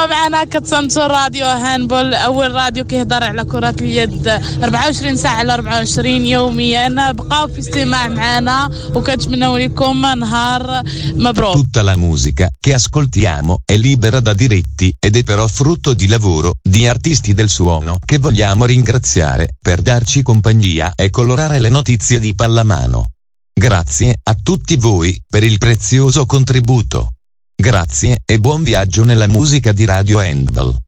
معنا كتسمعوا راديو هاندبول، أول راديو كيهضر على كرة اليد 24 ساعة على 24 يوميا. بقاو في استماع معنا وكنتمنوا لكم نهار مبروك. Tutta la musica che ascoltiamo è libera da diritti ed è però frutto di lavoro di artisti del suono che vogliamo ringraziare per darci compagnia e colorare le notizie di pallamano. Grazie a tutti voi per il prezioso contributo. Grazie e buon viaggio nella musica di Radio Handball.